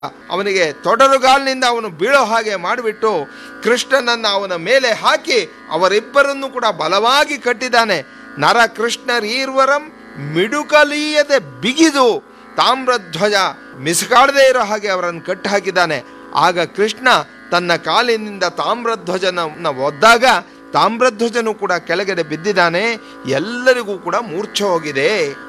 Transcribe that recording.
ಅವನಿಗೆ ತೊಡರುಗಾಲಿನಿಂದ ಅವನು ಬೀಳೋ ಹಾಗೆ ಮಾಡಿಬಿಟ್ಟು ಕೃಷ್ಣನನ್ನು ಅವನ ಮೇಲೆ ಹಾಕಿ ಅವರಿಬ್ಬರನ್ನು ಕೂಡ ಬಲವಾಗಿ ಕಟ್ಟಿದ್ದಾನೆ. ನರ ಕೃಷ್ಣರೀರ್ವರಂ ಮಿಡುಕಲೀಯದೆ ಬಿಗಿದು ತಾಮ್ರಧ್ವಜ ಮಿಸುಕಾಡದೇ ಇರೋ ಹಾಗೆ ಅವರನ್ನು ಕಟ್ಟಿ ಹಾಕಿದ್ದಾನೆ. ಆಗ ಕೃಷ್ಣ ತನ್ನ ಕಾಲಿನಿಂದ ತಾಮ್ರಧ್ವಜನ ಒದ್ದಾಗ ತಾಮ್ರಧ್ವಜನು ಕೂಡ ಕೆಳಗಡೆ ಬಿದ್ದಿದ್ದಾನೆ. ಎಲ್ಲರಿಗೂ ಕೂಡ ಮೂರ್ಛೆ ಹೋಗಿದೆ.